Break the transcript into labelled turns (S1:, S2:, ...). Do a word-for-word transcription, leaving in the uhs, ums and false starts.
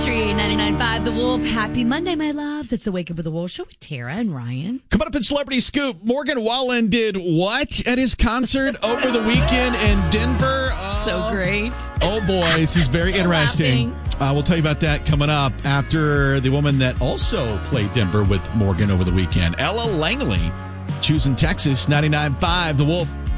S1: ninety-nine point five The Wolf. Happy Monday, my loves. It's the Wake Up with the Wolf show with Tara and Ryan.
S2: Coming up in Celebrity Scoop, Morgan Wallen did what at his concert over the weekend in Denver? Oh,
S1: so great.
S2: Oh, boy. This is very
S1: Still
S2: interesting. Uh, we'll tell you about that coming up after the woman that also played Denver with Morgan over the weekend, Ella Langley, choosing Texas. ninety-nine point five The Wolf.